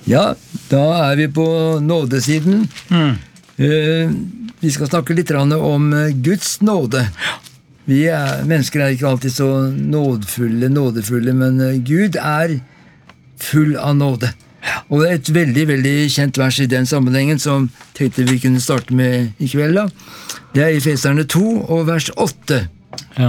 Ja, da vi på nådesiden. Vi skal snakke litt om Guds nåde. Vi mennesker ikke alltid så nådefulle, men Gud full av nåde. Og det et veldig, veldig kjent vers i den sammenhengen som tenkte vi kunne starte med i kveld. Da. Det i Efeserne 2 og vers 8. Ja.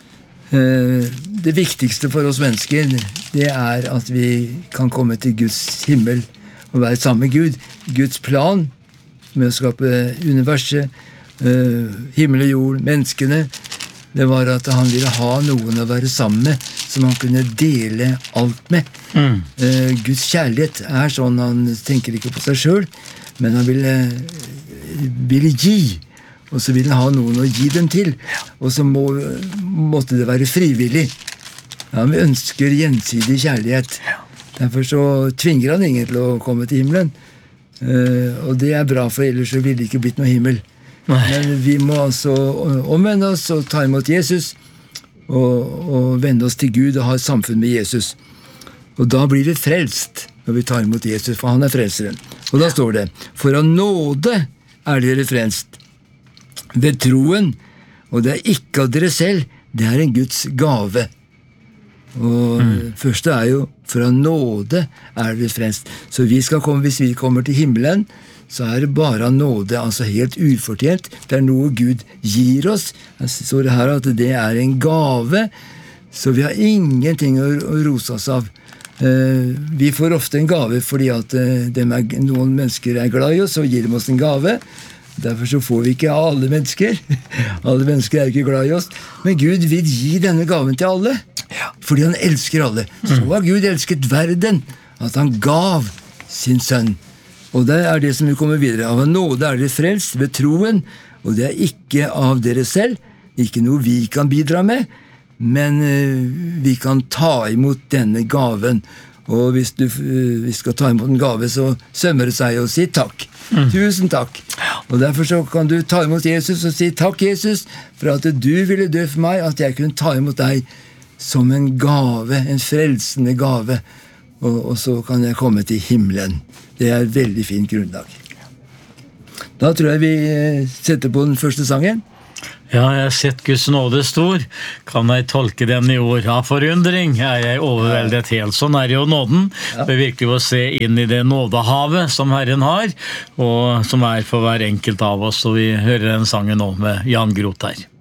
Det viktigste for oss mennesker, det at vi kan komme til Guds himmel og være sammen med Gud. Guds plan med å skape universet, himmel og jord, menneskene, det var at han ville ha noen å være sammen med, som han kunne dele alt med. Guds kjærlighet sånn, han tenker ikke på seg selv, men han ville gi, og så ville han ha noen å gi dem til, og så måtte det være frivillig. Han ønsker gjensidig kjærlighet. Derfor så tvinger han ingen til å komme til himmelen, og det bra, for ellers så ville det ikke blitt noe himmel. Men vi må altså omvende oss og ta imot Jesus og vende oss til Gud og ha et samfunn med Jesus. Og da blir vi frelst når vi tar imot Jesus, for han frelseren. Og da står det: for av nåde dere frelst ved troen, og det ikke av dere selv, det en Guds gave. Og første jo for av nåde dere frelst. Så vi skal komme, hvis vi kommer til himmelen, så det bare av nåde, altså helt ufortjent. Det noe Gud gir oss. Jeg står det her at det en gave, så vi har ingenting å rose oss av. Vi får ofte en gave fordi at noen mennesker glad i oss, og gir dem oss en gave. Derfor så får vi ikke alle mennesker. Alle mennesker ikke glad i oss. Men Gud vil gi denne gaven til alle, fordi han elsker alle. Så har Gud elsket verden, at han gav sin sønn. Og det det som vi kommer videre. Av nåde dere frelst ved troen, og det ikke av dere selv, ikke noe vi kan bidra med, men vi kan ta imot denne gaven. Og hvis vi skal ta imot en gave, så sømmer det seg å si takk. Tusen takk. Og derfor så kan du ta imot Jesus og si takk, Jesus, for at du ville dø for meg, at jeg kunne ta imot deg som en gave, en frelsende gave. Og så kan jeg komme til himmelen. Det et veldig fint grunnlag. Da tror jeg vi setter på den første sangen. Ja, jeg har sett Guds nåde stor. Kan jeg tolke den i ord av forundring? Jeg overveldet helt. Sånn det jo nåden. Det virkelig å se inn i det nådehavet som Herren har, og som for hver enkelt av oss. Og vi hører den sangen nå med Jan Groth her.